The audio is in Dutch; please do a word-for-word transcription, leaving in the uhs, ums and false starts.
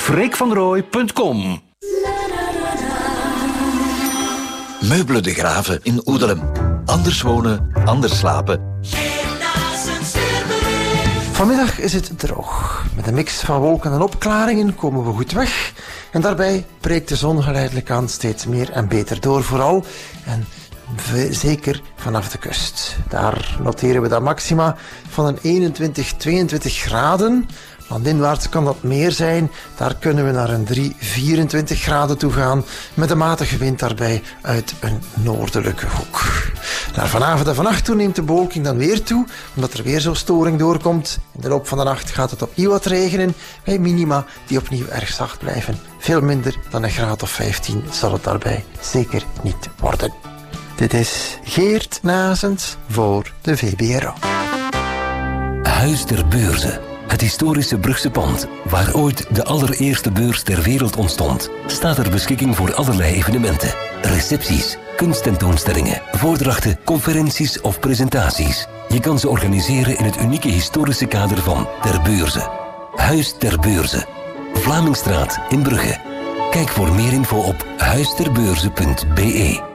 freek van rooij punt com. Meubelen de Graven in Oedelem. Anders wonen, anders slapen. Vanmiddag is het droog. Met een mix van wolken en opklaringen komen we goed weg. En daarbij breekt de zon geleidelijk aan steeds meer en beter door. Vooral en zeker vanaf de kust. Daar noteren we dan maxima van een eenentwintig, tweeëntwintig graden. Landinwaarts kan dat meer zijn. Daar kunnen we naar een drie, vierentwintig graden toe gaan. Met een matige wind daarbij uit een noordelijke hoek. Naar vanavond en vannacht toe neemt de bewolking dan weer toe. Omdat er weer zo'n storing doorkomt. In de loop van de nacht gaat het opnieuw wat regenen. Bij minima die opnieuw erg zacht blijven. Veel minder dan een graad of vijftien zal het daarbij zeker niet worden. Dit is Geert Nazens voor de V B R O. Huis ter Beurze. Het historische Brugse pand, waar ooit de allereerste beurs ter wereld ontstond, staat ter beschikking voor allerlei evenementen. Recepties, kunsttentoonstellingen, voordrachten, conferenties of presentaties. Je kan ze organiseren in het unieke historische kader van Ter Beurze. Huis ter Beurze. Vlamingstraat in Brugge. Kijk voor meer info op huisterbeurze punt be.